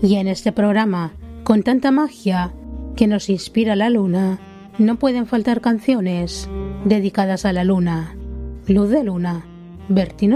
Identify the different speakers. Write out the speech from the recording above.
Speaker 1: Y en este programa, con tanta magia que nos inspira la luna, no pueden faltar canciones dedicadas a la luna. Luz de luna, Bertino.